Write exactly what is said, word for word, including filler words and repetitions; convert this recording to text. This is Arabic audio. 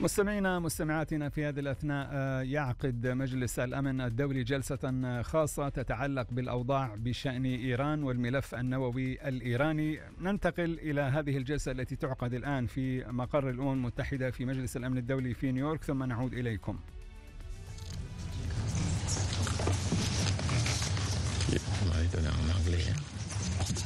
مستمعينا مستمعاتنا، في هذه الأثناء يعقد مجلس الأمن الدولي جلسة خاصة تتعلق بالأوضاع بشأن إيران والملف النووي الإيراني. ننتقل إلى هذه الجلسة التي تعقد الآن في مقر الأمم المتحدة في مجلس الأمن الدولي في نيويورك، ثم نعود إليكم.